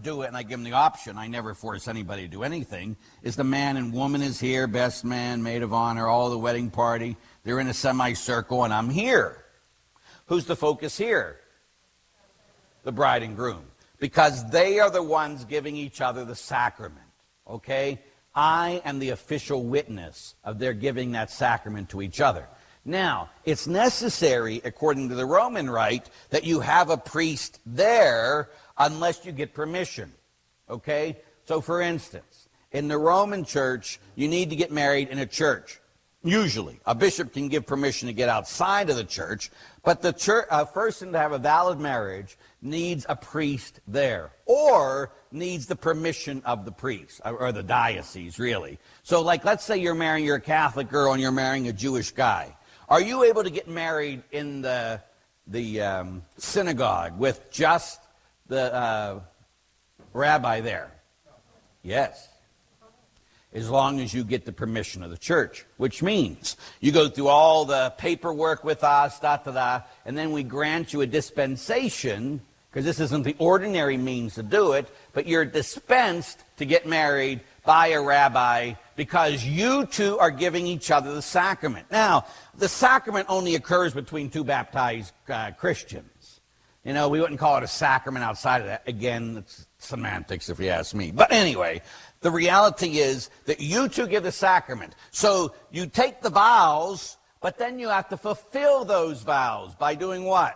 do it and I give them the option, I never force anybody to do anything, is the man and woman is here, best man, maid of honor, all the wedding party. They're in a semicircle and I'm here. Who's the focus here? The bride and groom. Because they are the ones giving each other the sacrament. Okay? I am the official witness of their giving that sacrament to each other. Now, it's necessary, according to the Roman rite, that you have a priest there unless you get permission. Okay? So, for instance, in the Roman church, you need to get married in a church. Usually. A bishop can give permission to get outside of the church, but the church, a person to have a valid marriage needs a priest there, or needs the permission of the priest, or the diocese, really. So, like, let's say you're a Catholic girl and you're marrying a Jewish guy. Are you able to get married in the synagogue with just the rabbi there? Yes. As long as you get the permission of the church, which means you go through all the paperwork with us, and then we grant you a dispensation, because this isn't the ordinary means to do it, but you're dispensed to get married by a rabbi because you two are giving each other the sacrament. Now, the sacrament only occurs between two baptized Christians. You know, we wouldn't call it a sacrament outside of that. Again, it's semantics if you ask me. But anyway, the reality is that you two give the sacrament. So you take the vows, but then you have to fulfill those vows by doing what?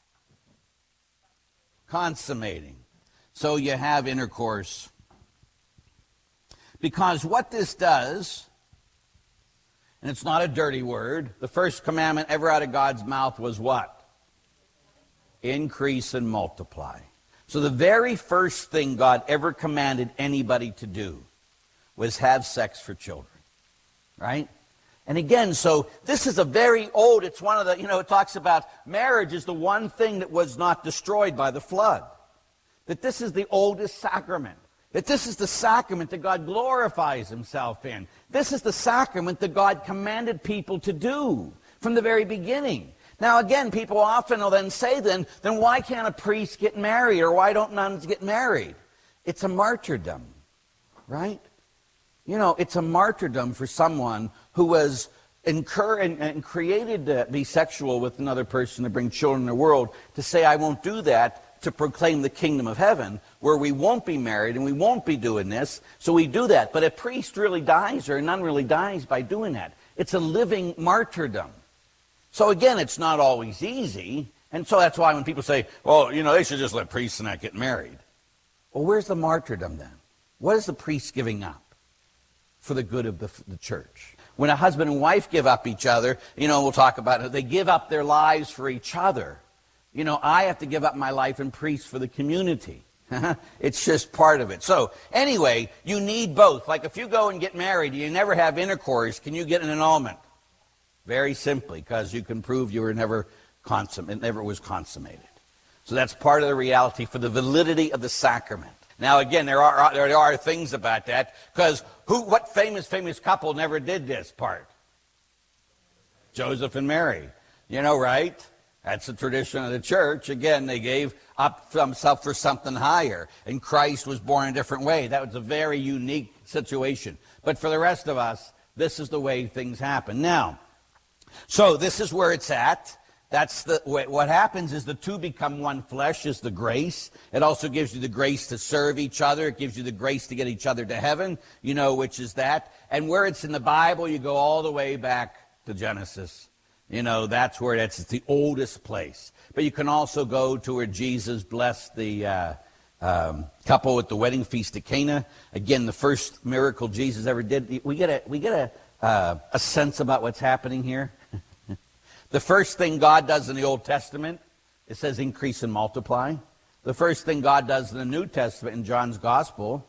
Consummating. So you have intercourse. Because what this does, and it's not a dirty word, the first commandment ever out of God's mouth was what? Increase and multiply. So the very first thing God ever commanded anybody to do was have sex for children. Right? And again, so this is a very old, it's one of the, it talks about marriage is the one thing that was not destroyed by the flood. That this is the oldest sacrament. That this is the sacrament that God glorifies himself in. This is the sacrament that God commanded people to do from the very beginning. Now again, people often will then say then why can't a priest get married, or why don't nuns get married? It's a martyrdom, right? It's a martyrdom for someone who was incurred and created to be sexual with another person to bring children in the world, to say, I won't do that, to proclaim the kingdom of heaven, where we won't be married and we won't be doing this, so we do that. But a priest really dies, or a nun really dies by doing that. It's a living martyrdom. So again, it's not always easy, and so that's why when people say, well, they should just let priests not get married. Well, where's the martyrdom then? What is the priest giving up for the good of the church? When a husband and wife give up each other, we'll talk about it, they give up their lives for each other. I have to give up my life in priest for the community. It's just part of it. So anyway, you need both. Like if you go and get married, you never have intercourse, can you get an annulment? Very simply, because you can prove you were never it never was consummated. So that's part of the reality for the validity of the sacrament. Now again, there are things about that, because what famous couple never did this part? Joseph and Mary. Right? That's the tradition of the church. Again, they gave up themselves for something higher, and Christ was born a different way. That was a very unique situation. But for the rest of us, this is the way things happen. Now, so this is where it's at. That's what happens is the two become one flesh, is the grace. It also gives you the grace to serve each other. It gives you the grace to get each other to heaven, which is that. And where it's in the Bible, you go all the way back to Genesis. That's where it's the oldest place. But you can also go to where Jesus blessed the couple at the wedding feast at Cana. Again, the first miracle Jesus ever did. We get a sense about what's happening here. The first thing God does in the Old Testament, it says increase and multiply. The first thing God does in the New Testament in John's Gospel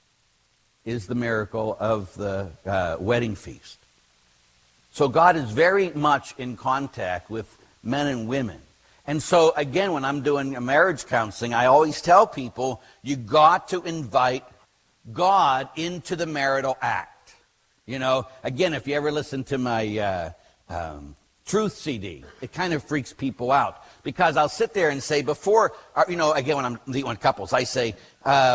is the miracle of the wedding feast. So God is very much in contact with men and women. And so again, when I'm doing a marriage counseling, I always tell people, you got to invite God into the marital act. Again, if you ever listen to my Truth CD, it kind of freaks people out, because I'll sit there and say before, again, when I'm dealing with couples, I say,